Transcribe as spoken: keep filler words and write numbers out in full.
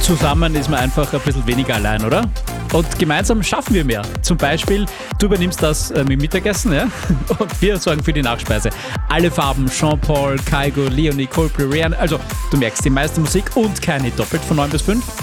zusammen ist man einfach ein bisschen weniger allein, oder? Und gemeinsam schaffen wir mehr. Zum Beispiel, du übernimmst das äh, mit Mittagessen, ja? Und wir sorgen für die Nachspeise. Alle Farben, Jean-Paul, Kaigo, Leonie, Coldplay, Rihanna. Also, du merkst, die meiste Musik und keine doppelt von neun bis fünf.